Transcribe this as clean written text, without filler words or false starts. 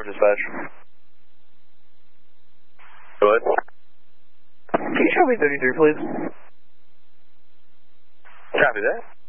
Tower dispatch. Go ahead. Can you show me 33, please? Copy that.